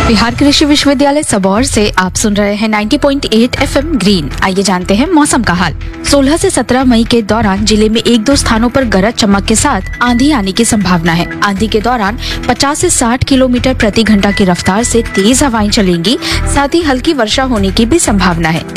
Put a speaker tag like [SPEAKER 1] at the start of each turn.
[SPEAKER 1] बिहार कृषि विश्वविद्यालय सबौर से आप सुन रहे हैं 90.8 एफएम ग्रीन। आइए जानते हैं मौसम का हाल। 16 से 17 मई के दौरान जिले में 1-2 स्थानों पर गरज चमक के साथ आंधी आने की संभावना है। आंधी के दौरान 50 से 60 किलोमीटर प्रति घंटा की रफ्तार से तेज हवाएं चलेंगी। साथ ही हल्की वर्षा होने की भी संभावना है।